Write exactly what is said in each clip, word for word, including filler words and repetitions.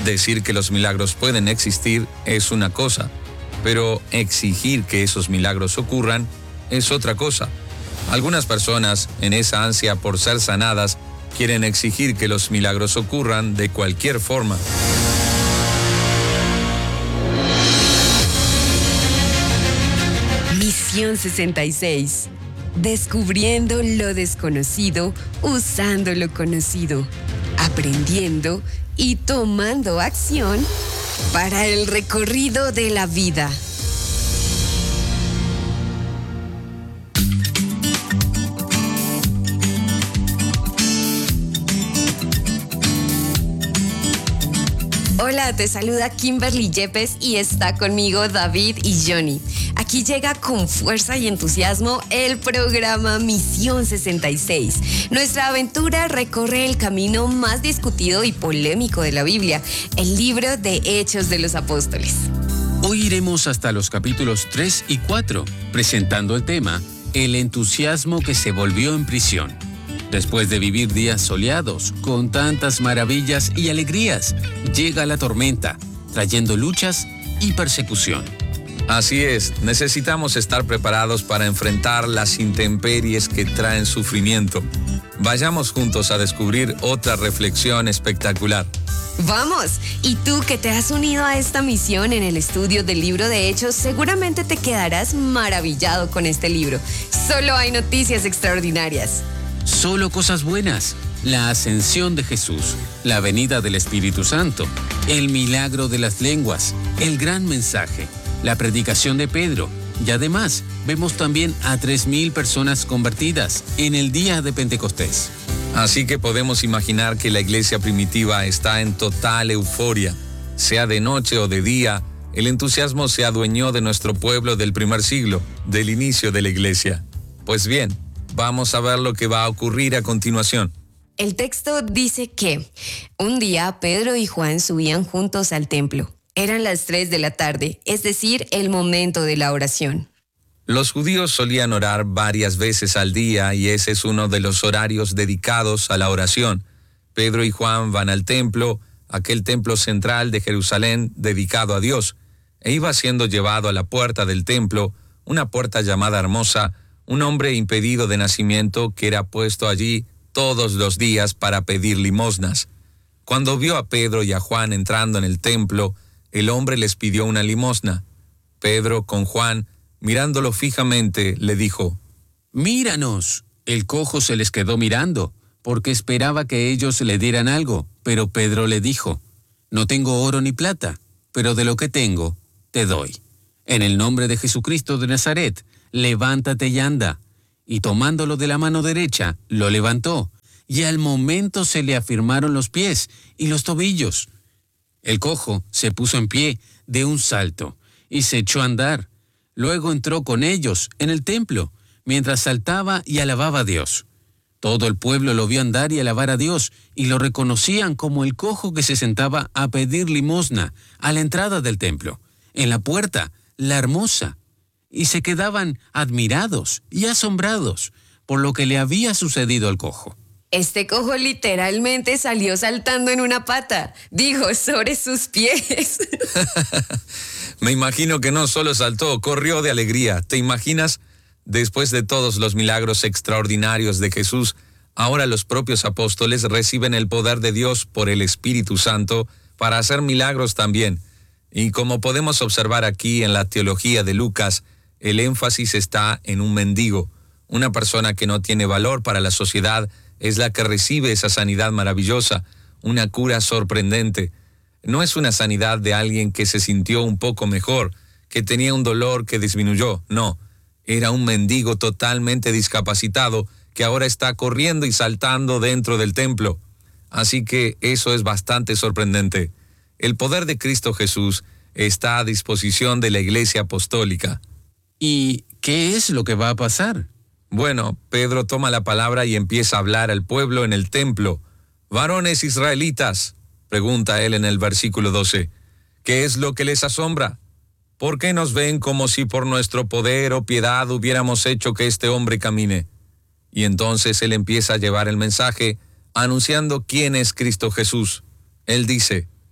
Decir que los milagros pueden existir es una cosa, pero exigir que esos milagros ocurran es otra cosa. Algunas personas, en esa ansia por ser sanadas, quieren exigir que los milagros ocurran de cualquier forma. Misión sesenta y seis. Descubriendo lo desconocido, usando lo conocido, aprendiendo y tomando acción para el recorrido de la vida. Hola, te saluda Kimberly Yepes y está conmigo David y Johnny. Aquí llega con fuerza y entusiasmo el programa Misión sesenta y seis. Nuestra aventura recorre el camino más discutido y polémico de la Biblia, el libro de Hechos de los Apóstoles. Hoy iremos hasta los capítulos tres y cuatro, presentando el tema El entusiasmo que se volvió en prisión. Después de vivir días soleados, con tantas maravillas y alegrías, llega la tormenta, trayendo luchas y persecución. Así es, necesitamos estar preparados para enfrentar las intemperies que traen sufrimiento. Vayamos juntos a descubrir otra reflexión espectacular. ¡Vamos! Y tú que te has unido a esta misión en el estudio del libro de Hechos, seguramente te quedarás maravillado con este libro. Solo hay noticias extraordinarias. Solo cosas buenas. La ascensión de Jesús, la venida del Espíritu Santo, el milagro de las lenguas, el gran mensaje, la predicación de Pedro, y además vemos también a tres mil personas convertidas en el día de Pentecostés. Así que podemos imaginar que la iglesia primitiva está en total euforia. Sea de noche o de día, el entusiasmo se adueñó de nuestro pueblo del primer siglo, del inicio de la iglesia. Pues bien, vamos a ver lo que va a ocurrir a continuación. El texto dice que un día Pedro y Juan subían juntos al templo. Eran las tres de la tarde, es decir, el momento de la oración. Los judíos solían orar varias veces al día y ese es uno de los horarios dedicados a la oración. Pedro y Juan van al templo, aquel templo central de Jerusalén dedicado a Dios, e iba siendo llevado a la puerta del templo, una puerta llamada Hermosa, un hombre impedido de nacimiento que era puesto allí todos los días para pedir limosnas. Cuando vio a Pedro y a Juan entrando en el templo, el hombre les pidió una limosna. Pedro, con Juan, mirándolo fijamente, le dijo: «Míranos». El cojo se les quedó mirando, porque esperaba que ellos le dieran algo, pero Pedro le dijo: «No tengo oro ni plata, pero de lo que tengo, te doy. En el nombre de Jesucristo de Nazaret, levántate y anda». Y tomándolo de la mano derecha, lo levantó, y al momento se le afirmaron los pies y los tobillos. El cojo se puso en pie de un salto y se echó a andar. Luego entró con ellos en el templo, mientras saltaba y alababa a Dios. Todo el pueblo lo vio andar y alabar a Dios, y lo reconocían como el cojo que se sentaba a pedir limosna a la entrada del templo, en la puerta, la Hermosa. Y se quedaban admirados y asombrados por lo que le había sucedido al cojo. Este cojo literalmente salió saltando en una pata, dijo, sobre sus pies. Me imagino que no solo saltó, corrió de alegría. ¿Te imaginas? Después de todos los milagros extraordinarios de Jesús, ahora los propios apóstoles reciben el poder de Dios por el Espíritu Santo para hacer milagros también. Y como podemos observar aquí en la teología de Lucas, el énfasis está en un mendigo. Una persona que no tiene valor para la sociedad es la que recibe esa sanidad maravillosa, una cura sorprendente. No es una sanidad de alguien que se sintió un poco mejor, que tenía un dolor que disminuyó, no. Era un mendigo totalmente discapacitado que ahora está corriendo y saltando dentro del templo. Así que eso es bastante sorprendente. El poder de Cristo Jesús está a disposición de la Iglesia Apostólica. ¿Y qué es lo que va a pasar? Bueno, Pedro toma la palabra y empieza a hablar al pueblo en el templo. «Varones israelitas», pregunta él en el versículo doce, «¿qué es lo que les asombra? ¿Por qué nos ven como si por nuestro poder o piedad hubiéramos hecho que este hombre camine?» Y entonces él empieza a llevar el mensaje, anunciando quién es Cristo Jesús. Él dice: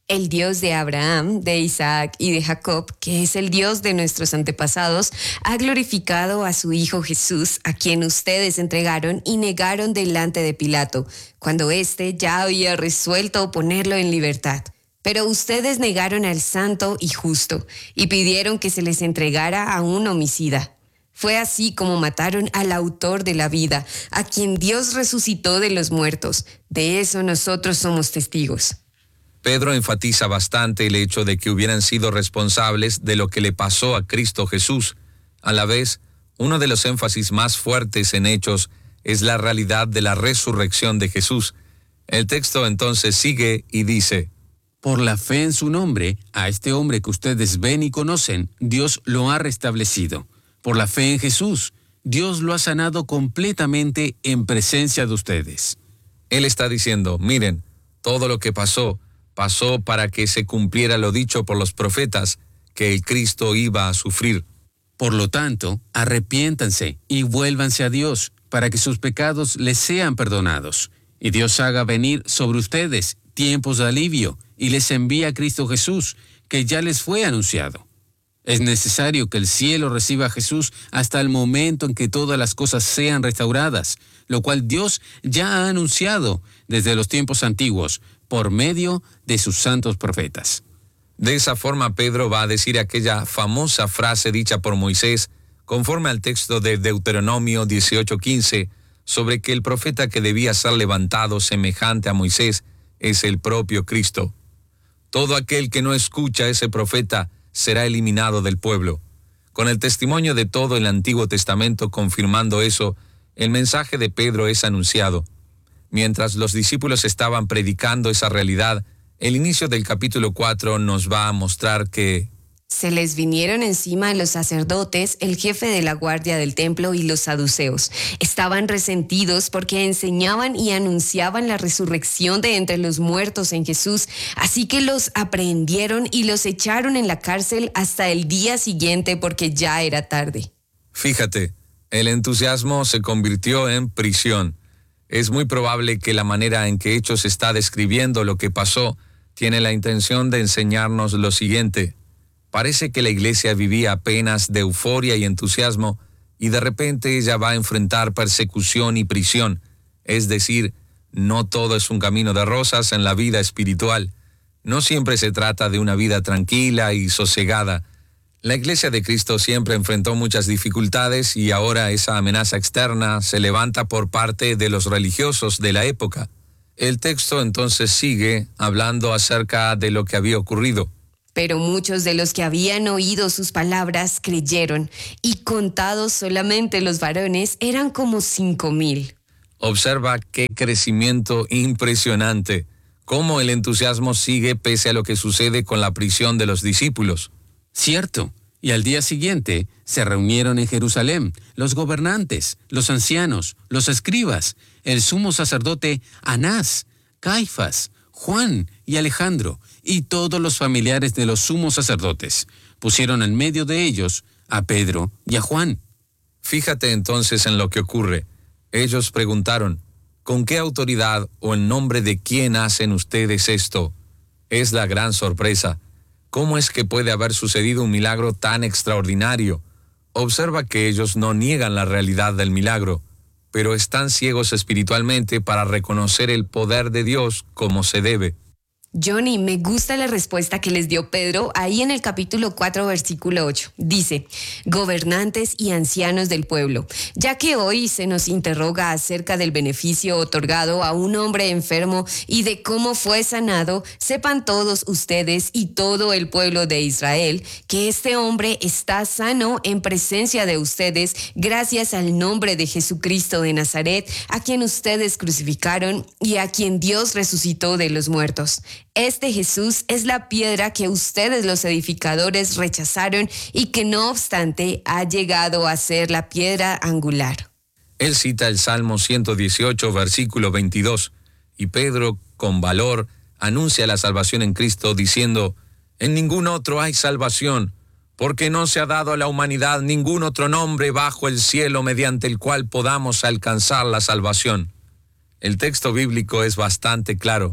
El Dios de Abraham, de Isaac y de Jacob, que es el Dios de nuestros antepasados, ha glorificado a su Hijo Jesús, a quien ustedes entregaron y negaron delante de Pilato, cuando éste ya había resuelto ponerlo en libertad. Pero ustedes negaron al santo y justo, y pidieron que se les entregara a un homicida. Fue así como mataron al autor de la vida, a quien Dios resucitó de los muertos. De eso nosotros somos testigos. Pedro enfatiza bastante el hecho de que hubieran sido responsables de lo que le pasó a Cristo Jesús. A la vez, uno de los énfasis más fuertes en Hechos es la realidad de la resurrección de Jesús. El texto entonces sigue y dice: Por la fe en su nombre, a este hombre que ustedes ven y conocen, Dios lo ha restablecido. Por la fe en Jesús, Dios lo ha sanado completamente en presencia de ustedes. Él está diciendo, miren, todo lo que pasó, pasó para que se cumpliera lo dicho por los profetas, que el Cristo iba a sufrir. Por lo tanto, arrepiéntanse y vuélvanse a Dios, para que sus pecados les sean perdonados, y Dios haga venir sobre ustedes tiempos de alivio, y les envía a Cristo Jesús, que ya les fue anunciado. Es necesario que el cielo reciba a Jesús hasta el momento en que todas las cosas sean restauradas, lo cual Dios ya ha anunciado desde los tiempos antiguos, por medio de sus santos profetas. De esa forma, Pedro va a decir aquella famosa frase dicha por Moisés, conforme al texto de Deuteronomio dieciocho quince, sobre que el profeta que debía ser levantado semejante a Moisés es el propio Cristo. Todo aquel que no escucha a ese profeta será eliminado del pueblo. Con el testimonio de todo el Antiguo Testamento confirmando eso, el mensaje de Pedro es anunciado. Mientras los discípulos estaban predicando esa realidad, el inicio del capítulo cuatro nos va a mostrar que se les vinieron encima los sacerdotes, el jefe de la guardia del templo y los saduceos. Estaban resentidos porque enseñaban y anunciaban la resurrección de entre los muertos en Jesús, así que los aprehendieron y los echaron en la cárcel hasta el día siguiente porque ya era tarde. Fíjate, el entusiasmo se convirtió en prisión. Es muy probable que la manera en que Hechos está describiendo lo que pasó tiene la intención de enseñarnos lo siguiente. Parece que la iglesia vivía apenas de euforia y entusiasmo, y de repente ella va a enfrentar persecución y prisión. Es decir, no todo es un camino de rosas en la vida espiritual. No siempre se trata de una vida tranquila y sosegada. La iglesia de Cristo siempre enfrentó muchas dificultades y ahora esa amenaza externa se levanta por parte de los religiosos de la época. El texto entonces sigue hablando acerca de lo que había ocurrido. Pero muchos de los que habían oído sus palabras creyeron, y contados solamente los varones eran como cinco mil. Observa qué crecimiento impresionante, cómo el entusiasmo sigue pese a lo que sucede con la prisión de los discípulos. Cierto, y al día siguiente se reunieron en Jerusalén los gobernantes, los ancianos, los escribas, el sumo sacerdote Anás, Caifás, Juan y Alejandro, y todos los familiares de los sumos sacerdotes. Pusieron en medio de ellos a Pedro y a Juan. Fíjate entonces en lo que ocurre. Ellos preguntaron, ¿con qué autoridad o en nombre de quién hacen ustedes esto? Es la gran sorpresa. ¿Cómo es que puede haber sucedido un milagro tan extraordinario? Observa que ellos no niegan la realidad del milagro, pero están ciegos espiritualmente para reconocer el poder de Dios como se debe. Johnny, me gusta la respuesta que les dio Pedro ahí en el capítulo cuatro, versículo ocho. Dice, gobernantes y ancianos del pueblo, ya que hoy se nos interroga acerca del beneficio otorgado a un hombre enfermo y de cómo fue sanado, sepan todos ustedes y todo el pueblo de Israel que este hombre está sano en presencia de ustedes gracias al nombre de Jesucristo de Nazaret, a quien ustedes crucificaron y a quien Dios resucitó de los muertos. Este Jesús es la piedra que ustedes los edificadores rechazaron y que no obstante ha llegado a ser la piedra angular. Él cita el Salmo ciento dieciocho, versículo veintidós, y Pedro, con valor, anuncia la salvación en Cristo diciendo, en ningún otro hay salvación, porque no se ha dado a la humanidad ningún otro nombre bajo el cielo mediante el cual podamos alcanzar la salvación. El texto bíblico es bastante claro.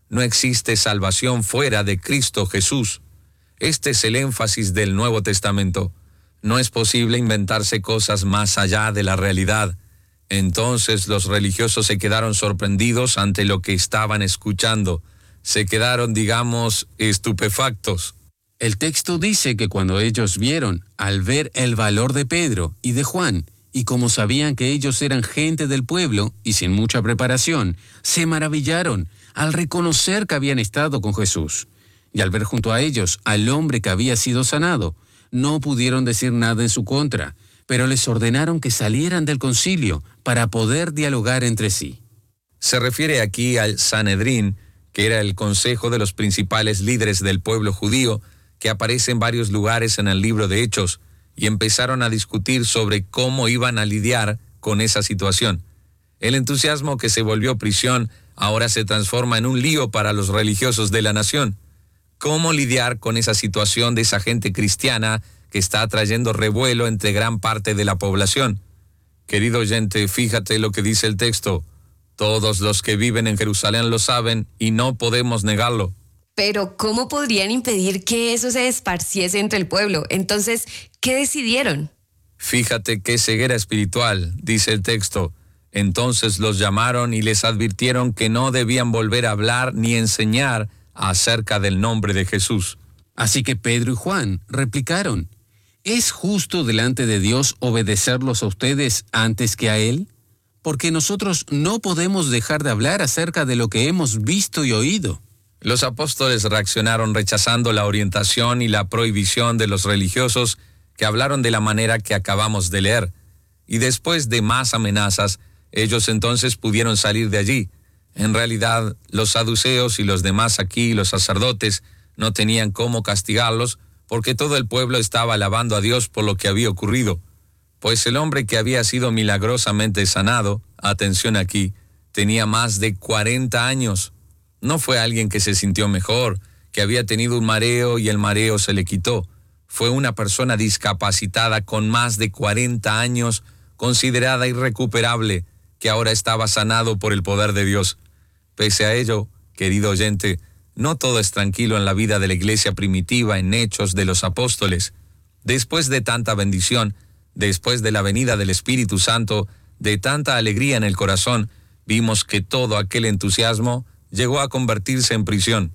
No existe salvación fuera de Cristo Jesús. Este es el énfasis del Nuevo Testamento. No es posible inventarse cosas más allá de la realidad. Entonces los religiosos se quedaron sorprendidos ante lo que estaban escuchando. Se quedaron, digamos, estupefactos. El texto dice que cuando ellos vieron, al ver el valor de Pedro y de Juan, y como sabían que ellos eran gente del pueblo y sin mucha preparación, se maravillaron al reconocer que habían estado con Jesús. Y al ver junto a ellos al hombre que había sido sanado, no pudieron decir nada en su contra, pero les ordenaron que salieran del concilio para poder dialogar entre sí. Se refiere aquí al Sanedrín, que era el consejo de los principales líderes del pueblo judío, que aparece en varios lugares en el libro de Hechos, y empezaron a discutir sobre cómo iban a lidiar con esa situación. El entusiasmo que se volvió prisión ahora se transforma en un lío para los religiosos de la nación. ¿Cómo lidiar con esa situación de esa gente cristiana que está trayendo revuelo entre gran parte de la población? Querido oyente, fíjate lo que dice el texto. Todos los que viven en Jerusalén lo saben y no podemos negarlo. Pero ¿cómo podrían impedir que eso se esparciese entre el pueblo? Entonces, ¿qué decidieron? Fíjate qué ceguera espiritual, dice el texto. Entonces los llamaron y les advirtieron que no debían volver a hablar ni enseñar acerca del nombre de Jesús. Así que Pedro y Juan replicaron: ¿es justo delante de Dios obedecerlos a ustedes antes que a Él? Porque nosotros no podemos dejar de hablar acerca de lo que hemos visto y oído. Los apóstoles reaccionaron rechazando la orientación y la prohibición de los religiosos que hablaron de la manera que acabamos de leer. Y después de más amenazas, ellos entonces pudieron salir de allí. En realidad, los saduceos y los demás aquí, los sacerdotes, no tenían cómo castigarlos porque todo el pueblo estaba alabando a Dios por lo que había ocurrido. Pues el hombre que había sido milagrosamente sanado, atención aquí, tenía más de cuarenta años. No fue alguien que se sintió mejor, que había tenido un mareo y el mareo se le quitó. Fue una persona discapacitada con más de cuarenta años, considerada irrecuperable, que ahora estaba sanado por el poder de Dios. Pese a ello, querido oyente, no todo es tranquilo en la vida de la iglesia primitiva en Hechos de los Apóstoles. Después de tanta bendición, después de la venida del Espíritu Santo, de tanta alegría en el corazón, vimos que todo aquel entusiasmo llegó a convertirse en prisión.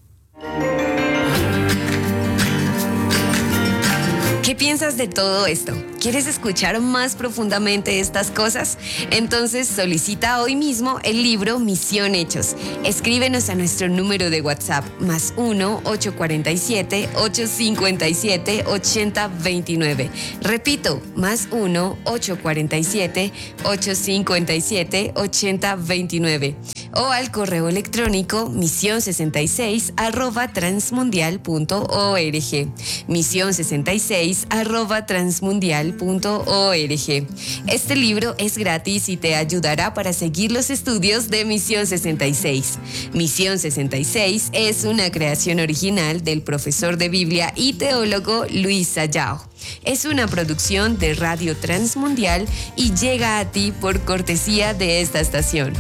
¿Qué piensas de todo esto? ¿Quieres escuchar más profundamente estas cosas? Entonces solicita hoy mismo el libro Misión Hechos. Escríbenos a nuestro número de WhatsApp más uno ocho cuatro siete, ocho cinco siete, ocho cero dos nueve. Repito, más uno ocho cuatro siete, ocho cinco siete, ocho cero dos nueve. O al correo electrónico misión sesenta y seis arroba transmundial punto org. Misión sesenta y seis arroba transmundial punto org. Este libro es gratis y te ayudará para seguir los estudios de Misión sesenta y seis. Misión sesenta y seis es una creación original del profesor de Biblia y teólogo Luis Sayao. Es una producción de Radio Transmundial y llega a ti por cortesía de esta estación.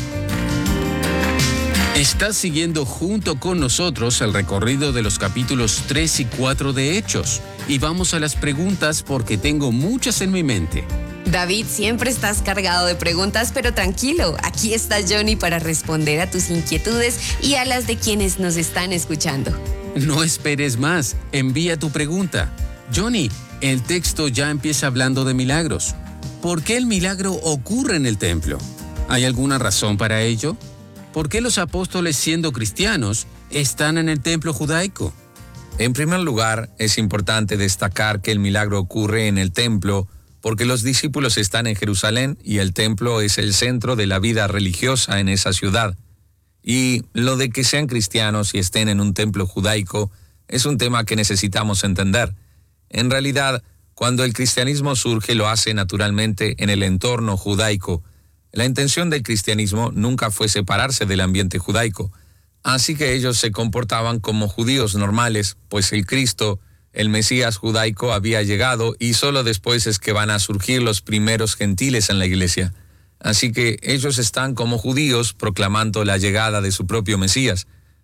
Estás siguiendo junto con nosotros el recorrido de los capítulos tres y cuatro de Hechos. Y vamos a las preguntas porque tengo muchas en mi mente. David, siempre estás cargado de preguntas, pero tranquilo, aquí está Johnny para responder a tus inquietudes y a las de quienes nos están escuchando. No esperes más, envía tu pregunta. Johnny, el texto ya empieza hablando de milagros. ¿Por qué el milagro ocurre en el templo? ¿Hay alguna razón para ello? ¿Por qué los apóstoles, siendo cristianos, están en el templo judaico? En primer lugar, es importante destacar que el milagro ocurre en el templo porque los discípulos están en Jerusalén y el templo es el centro de la vida religiosa en esa ciudad. Y lo de que sean cristianos y estén en un templo judaico es un tema que necesitamos entender. En realidad, cuando el cristianismo surge, lo hace naturalmente en el entorno judaico. La intención del cristianismo nunca fue separarse del ambiente judaico, así que ellos se comportaban como judíos normales, pues el Cristo, el Mesías judaico, había llegado y solo después es que van a surgir los primeros gentiles en la iglesia. Así que ellos están como judíos proclamando la llegada de su propio Mesías.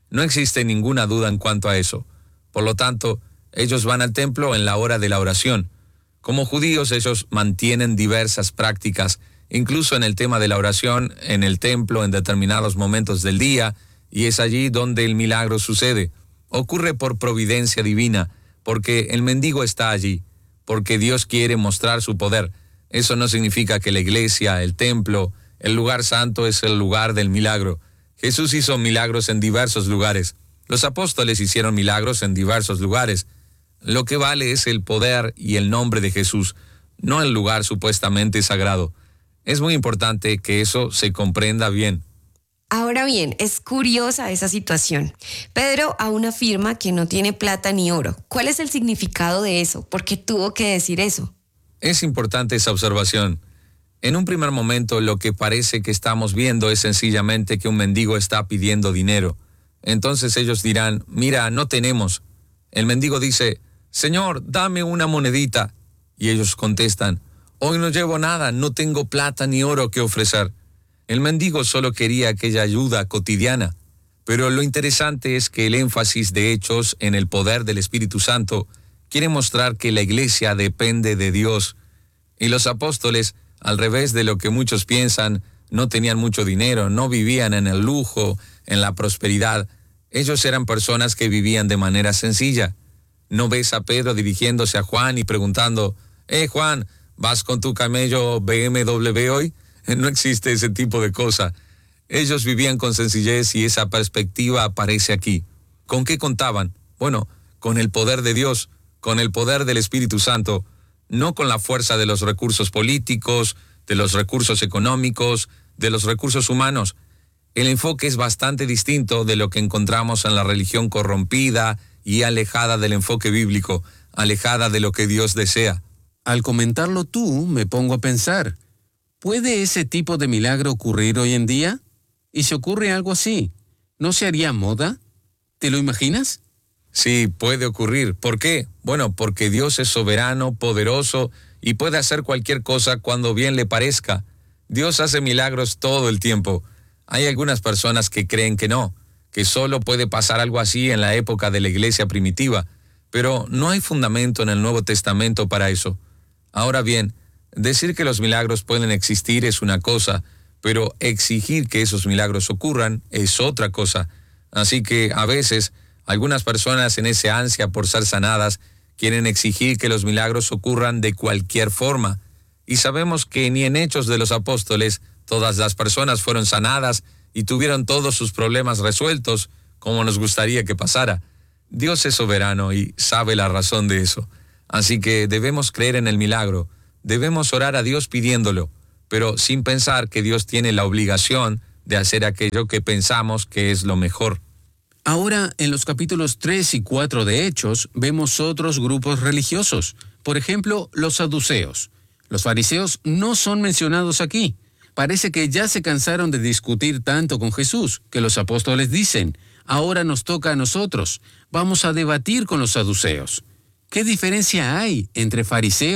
No existe ninguna duda en cuanto a eso. Por lo tanto, ellos van al templo en la hora de la oración. Como judíos, ellos mantienen diversas prácticas, incluso en el tema de la oración, en el templo, en determinados momentos del día, y es allí donde el milagro sucede. Ocurre por providencia divina, porque el mendigo está allí, porque Dios quiere mostrar su poder. Eso no significa que la iglesia, el templo, el lugar santo es el lugar del milagro. Jesús hizo milagros en diversos lugares. Los apóstoles hicieron milagros en diversos lugares. Lo que vale es el poder y el nombre de Jesús, no el lugar supuestamente sagrado. Es muy importante que eso se comprenda bien. Ahora bien, es curiosa esa situación. Pedro aún afirma que no tiene plata ni oro. ¿Cuál es el significado de eso? ¿Por qué tuvo que decir eso? Es importante esa observación. En un primer momento, lo que parece que estamos viendo es sencillamente que un mendigo está pidiendo dinero. Entonces ellos dirán, mira, no tenemos. El mendigo dice, Señor, dame una monedita. Y ellos contestan, hoy no llevo nada, no tengo plata ni oro que ofrecer. El mendigo solo quería aquella ayuda cotidiana. Pero lo interesante es que el énfasis de Hechos en el poder del Espíritu Santo quiere mostrar que la iglesia depende de Dios. Y los apóstoles, al revés de lo que muchos piensan, no tenían mucho dinero, no vivían en el lujo, en la prosperidad. Ellos eran personas que vivían de manera sencilla. ¿No ves a Pedro dirigiéndose a Juan y preguntando, eh Juan, ¿vas con tu camello B M W hoy? No existe ese tipo de cosa. Ellos vivían con sencillez y esa perspectiva aparece aquí. ¿Con qué contaban? Bueno, con el poder de Dios, con el poder del Espíritu Santo, no con la fuerza de los recursos políticos, de los recursos económicos, de los recursos humanos. El enfoque es bastante distinto de lo que encontramos en la religión corrompida y alejada del enfoque bíblico, alejada de lo que Dios desea. Al comentarlo tú, me pongo a pensar, ¿puede ese tipo de milagro ocurrir hoy en día? ¿Y si ocurre algo así, no se haría moda? ¿Te lo imaginas? Sí, puede ocurrir. ¿Por qué? Bueno, porque Dios es soberano, poderoso y puede hacer cualquier cosa cuando bien le parezca. Dios hace milagros todo el tiempo. Hay algunas personas que creen que no, que solo puede pasar algo así en la época de la iglesia primitiva, pero no hay fundamento en el Nuevo Testamento para eso. Ahora bien, decir que los milagros pueden existir es una cosa, pero exigir que esos milagros ocurran es otra cosa. Así que a veces algunas personas en ese ansia por ser sanadas quieren exigir que los milagros ocurran de cualquier forma. Y sabemos que ni en Hechos de los Apóstoles todas las personas fueron sanadas y tuvieron todos sus problemas resueltos como nos gustaría que pasara. Dios es soberano y sabe la razón de eso. Así que debemos creer en el milagro, debemos orar a Dios pidiéndolo, pero sin pensar que Dios tiene la obligación de hacer aquello que pensamos que es lo mejor. Ahora, en los capítulos tres y cuatro de Hechos, vemos otros grupos religiosos. Por ejemplo, los saduceos. Los fariseos no son mencionados aquí. Parece que ya se cansaron de discutir tanto con Jesús, que los apóstoles dicen, ahora nos toca a nosotros, vamos a debatir con los saduceos. ¿Qué diferencia hay entre fariseos